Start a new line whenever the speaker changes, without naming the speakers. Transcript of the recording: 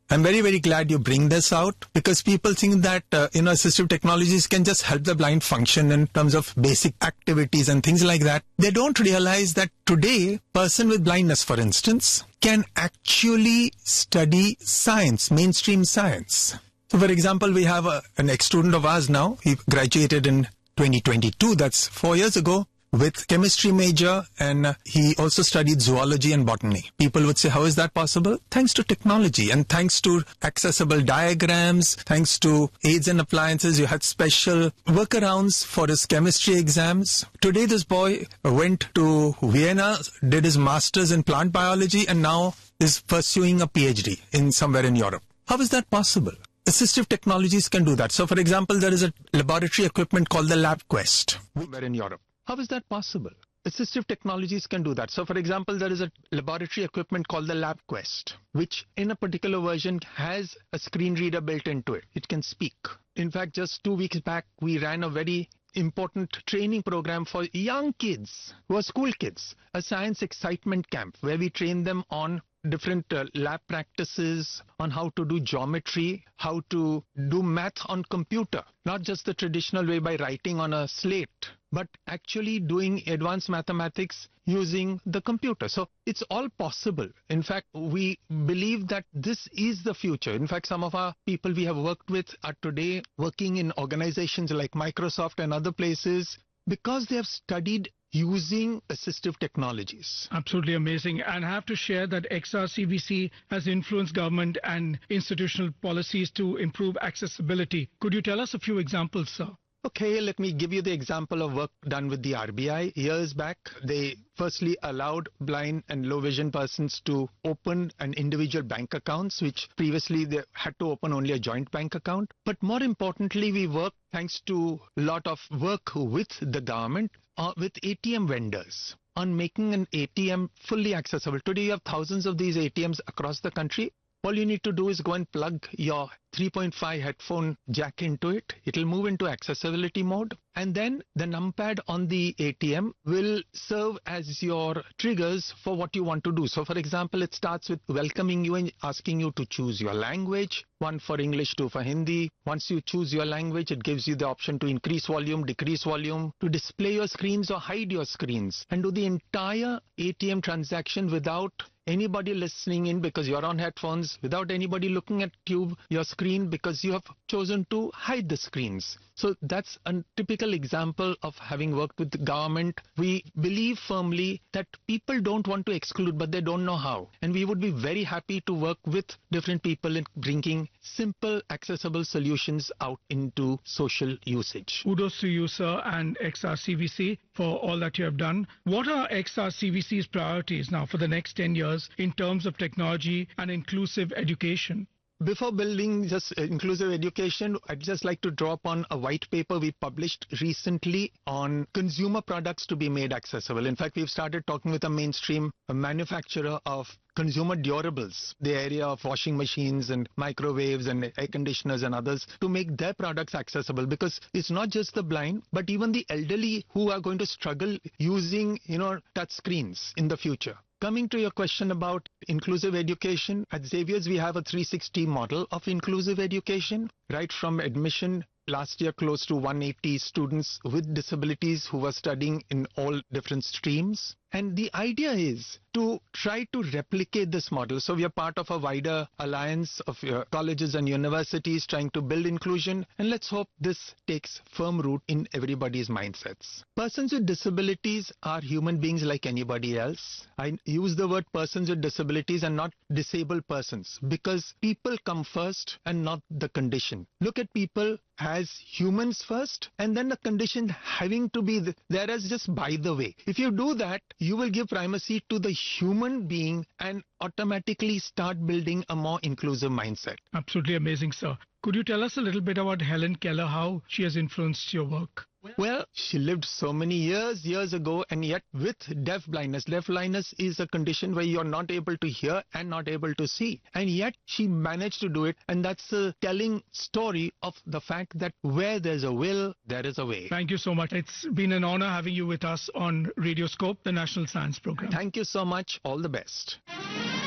I'm very, very glad you bring this out because people think that, assistive technologies can just help the blind function in terms of basic activities and things like that. They don't realize that today, person with blindness, for instance, can actually study science, mainstream science. So, for example, we have an ex-student of ours now. He graduated in 2022, that's 4 years ago, with chemistry major, and he also studied zoology and botany. People would say, how is that possible? Thanks to technology and thanks to accessible diagrams, thanks to aids and appliances. You had special workarounds for his chemistry exams. Today, this boy went to Vienna, did his master's in plant biology, and now is pursuing a PhD in somewhere in Europe. How is that possible? Assistive technologies can do that. So, for example, there is a laboratory equipment called the LabQuest, somewhere in Europe. How is that possible? Assistive technologies can do that. So, for example, there is a laboratory equipment called the LabQuest, which in a particular version has a screen reader built into it. It can speak. In fact, just 2 weeks back, we ran a very important training program for young kids who are school kids, a science excitement camp where we train them on different lab practices, on how to do geometry, how to do math on computer, not just the traditional way by writing on a slate, but actually doing advanced mathematics using the computer. So it's all possible. In fact, we believe that this is the future. In fact, some of our people we have worked with are today working in organizations like Microsoft and other places because they have studied using assistive technologies.
Absolutely amazing. And I have to share that XRCVC has influenced government and institutional policies to improve accessibility. Could you tell us a few examples, sir?
Okay, let me give you the example of work done with the RBI. Years back, they firstly allowed blind and low vision persons to open an individual bank accounts, which previously they had to open only a joint bank account. But more importantly, we work thanks to a lot of work with the government, with ATM vendors on making an ATM fully accessible. Today, you have thousands of these ATMs across the country. All you need to do is go and plug your 3.5 headphone jack into it. It'll move into accessibility mode. And then the numpad on the ATM will serve as your triggers for what you want to do. So, for example, it starts with welcoming you and asking you to choose your language. One for English, two for Hindi. Once you choose your language, it gives you the option to increase volume, decrease volume, to display your screens or hide your screens, and do the entire ATM transaction without anybody listening in because you're on headphones, without anybody looking at your screen because you have chosen to hide the screens. So that's a typical example of having worked with the government. We believe firmly that people don't want to exclude, but they don't know how. And we would be very happy to work with different people in bringing simple, accessible solutions out into social usage.
Kudos to you, sir, and XRCVC for all that you have done. What are XRCVC's priorities now for the next 10 years in terms of technology and inclusive education?
Before building just inclusive education, I'd just like to draw upon a white paper we published recently on consumer products to be made accessible. In fact, we've started talking with a mainstream manufacturer of consumer durables, the area of washing machines and microwaves and air conditioners and others, to make their products accessible, because it's not just the blind, but even the elderly who are going to struggle using, touch screens in the future. Coming to your question about inclusive education, at Xavier's we have a 360 model of inclusive education, right from admission. Last year, close to 180 students with disabilities who were studying in all different streams. And the idea is to try to replicate this model. So we are part of a wider alliance of colleges and universities trying to build inclusion. And let's hope this takes firm root in everybody's mindsets. Persons with disabilities are human beings like anybody else. I use the word persons with disabilities and not disabled persons, because people come first and not the condition. Look at people as humans first, and then the condition having to be there as just by the way. If you do that, you will give primacy to the human being and automatically start building a more inclusive mindset.
Absolutely amazing, sir. Could you tell us a little bit about Helen Keller, how she has influenced your work?
Well, she lived so many years ago, and yet with deaf blindness. Deaf blindness is a condition where you're not able to hear and not able to see. And yet she managed to do it. And that's a telling story of the fact that where there's a will, there is a way.
Thank you so much. It's been an honor having you with us on Radioscope, the National Science Program.
Thank you so much. All the best.